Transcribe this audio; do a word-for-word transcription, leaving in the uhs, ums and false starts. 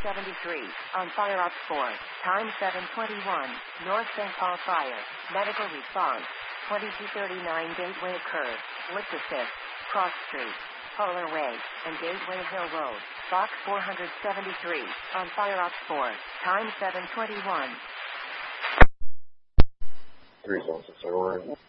seventy-three, on Fire Ops four, time seven twenty-one, North Saint Paul Fire, medical response, twenty-two thirty-nine Gateway Curve, Lift Assist, Cross Street, Polar Way, and Gateway Hill Road, Box four seventy-three, on Fire Ops four, time seven twenty-one. Three, seven, six,